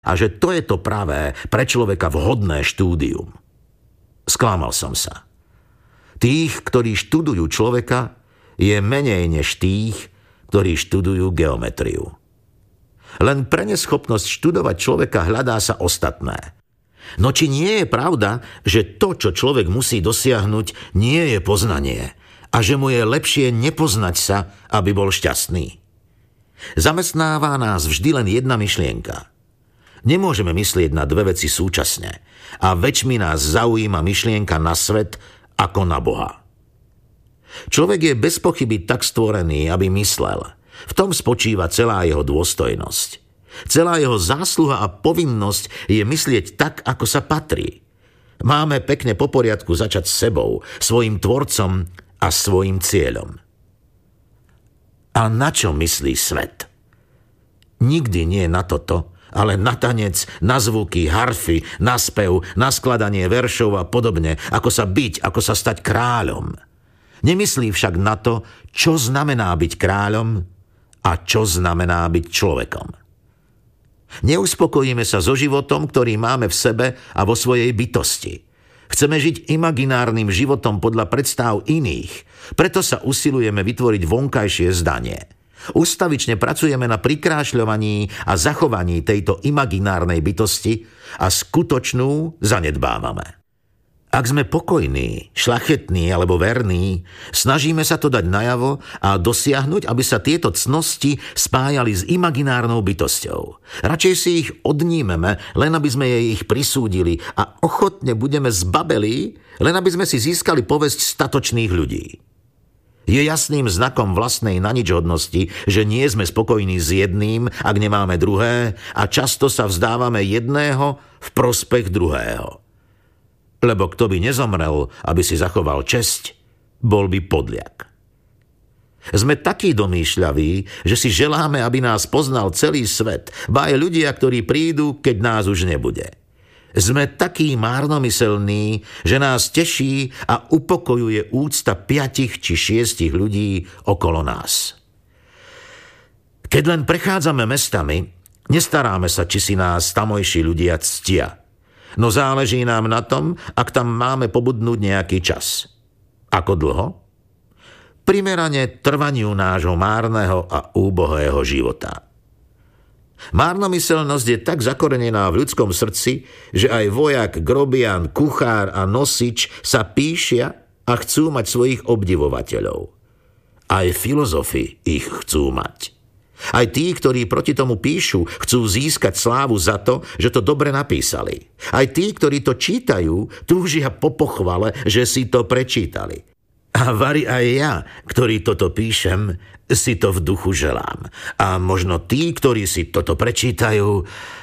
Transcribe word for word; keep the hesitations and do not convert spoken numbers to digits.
a že to je to pravé, pre človeka vhodné štúdium. Sklamal som sa. Tých, ktorí študujú človeka, je menej než tých, ktorí študujú geometriu. Len pre neschopnosť študovať človeka hľadá sa ostatné. No či nie je pravda, že to, čo človek musí dosiahnuť, nie je poznanie a že mu je lepšie nepoznať sa, aby bol šťastný? Zamestnáva nás vždy len jedna myšlienka. Nemôžeme myslieť na dve veci súčasne a väčšmi nás zaujíma myšlienka na svet ako na Boha. Človek je bez pochyby tak stvorený, aby myslel. V tom spočíva celá jeho dôstojnosť. Celá jeho zásluha a povinnosť je myslieť tak, ako sa patrí. Máme pekne po poriadku začať s sebou, svojim tvorcom a svojim cieľom. A na čo myslí svet? Nikdy nie na toto, ale na tanec, na zvuky, harfy, na spev, na skladanie veršov a podobne, ako sa byť, ako sa stať kráľom. Nemyslí však na to, čo znamená byť kráľom a čo znamená byť človekom. Neuspokojíme sa so životom, ktorý máme v sebe a vo svojej bytosti. Chceme žiť imaginárnym životom podľa predstáv iných, preto sa usilujeme vytvoriť vonkajšie zdanie. Ustavične pracujeme na prikrášľovaní a zachovaní tejto imaginárnej bytosti a skutočnú zanedbávame. Ak sme pokojní, šľachetní alebo verní, snažíme sa to dať najavo a dosiahnuť, aby sa tieto cnosti spájali s imaginárnou bytosťou. Radšej si ich odnímeme, len aby sme jej ich prisúdili a ochotne budeme zbabelí, len aby sme si získali povesť statočných ľudí. Je jasným znakom vlastnej naničhodnosti, že nie sme spokojní s jedným, ak nemáme druhé, a často sa vzdávame jedného v prospech druhého. Lebo kto by nezomrel, aby si zachoval česť, bol by podliak. Sme takí domýšľaví, že si želáme, aby nás poznal celý svet, ba aj ľudia, ktorí prídu, keď nás už nebude. Sme takí márnomyselní, že nás teší a upokojuje úcta piatich či šiestich ľudí okolo nás. Keď len prechádzame mestami, nestaráme sa, či si nás tamojší ľudia ctia. No záleží nám na tom, ak tam máme pobudnúť nejaký čas. Ako dlho? Primerane trvaniu nášho márneho a úbohého života. Márnomyselnosť je tak zakorenená v ľudskom srdci, že aj vojak, grobian, kuchár a nosič sa píšia a chcú mať svojich obdivovateľov. Aj filozofi ich chcú mať. Aj tí, ktorí proti tomu píšu, chcú získať slávu za to, že to dobre napísali. Aj tí, ktorí to čítajú, túžia po pochvale, že si to prečítali. A vari aj ja, ktorý toto píšem, si to v duchu želám. A možno tí, ktorí si toto prečítajú,